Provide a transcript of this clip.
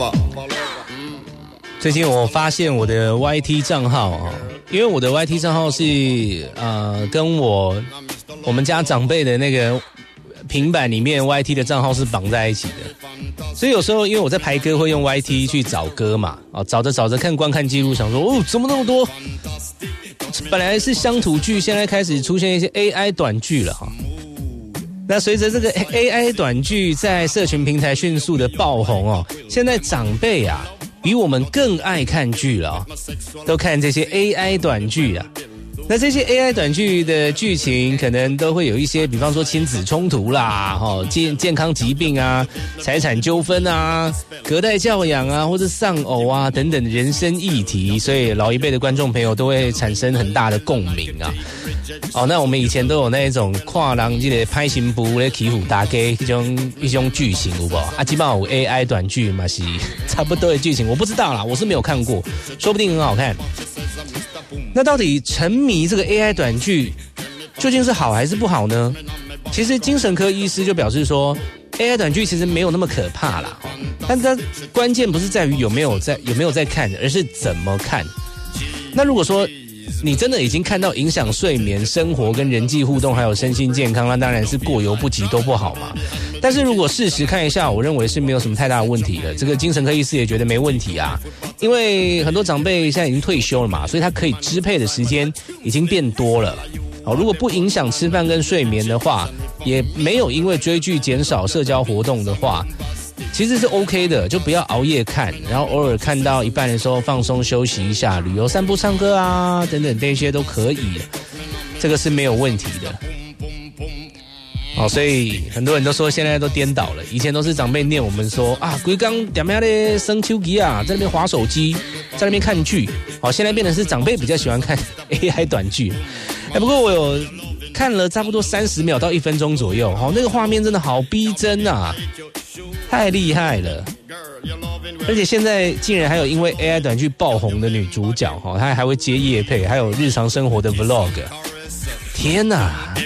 最近我发现我的 YT 账号啊，因为我的 YT 账号是跟我们家长辈的那个平板里面 YT 的账号是绑在一起的，所以有时候因为我在排歌会用 YT 去找歌嘛，找着看观看记录，想说怎么那么多？本来是乡土剧，现在开始出现一些 AI 短剧了哈。那随着这个 AI 短剧在社群平台迅速的爆红现在长辈啊比我们更爱看剧了都看这些 AI 短剧啊。那这些 AI 短剧的剧情可能都会有一些，比方说亲子冲突啦，健康疾病啊，财产纠纷啊，隔代教养啊，或者丧偶啊等等人生议题，所以老一辈的观众朋友都会产生很大的共鸣啊。那我们以前都有那一种看人这个拍新妇来欺负大家一种剧情有没有？基本上有 AI 短剧嘛是差不多的剧情，我不知道啦，我是没有看过，说不定很好看。那到底沉迷这个 AI 短剧究竟是好还是不好呢？其实精神科医师就表示说 AI 短剧其实没有那么可怕啦，但它关键不是在于有没有在看，而是怎么看。那如果说你真的已经看到影响睡眠、生活跟人际互动还有身心健康，那当然是过犹不及都不好嘛。但是如果事实看一下，我认为是没有什么太大的问题的。这个精神科医师也觉得没问题啊，因为很多长辈现在已经退休了嘛，所以他可以支配的时间已经变多了。如果不影响吃饭跟睡眠的话，也没有因为追剧减少社交活动的话，其实是 OK 的，就不要熬夜看，然后偶尔看到一半的时候放松休息一下，旅游散步唱歌啊等等这些都可以，这个是没有问题的。所以很多人都说现在都颠倒了，以前都是长辈念我们说规天在那边生手机啊，在那边滑手机，在那边看剧，现在变成是长辈比较喜欢看 AI 短剧。不过我有看了差不多30秒到1分钟左右，那个画面真的好逼真啊，太厉害了。而且现在竟然还有因为 AI 短剧爆红的女主角，她还会接业配，还有日常生活的 vlog， 天哪！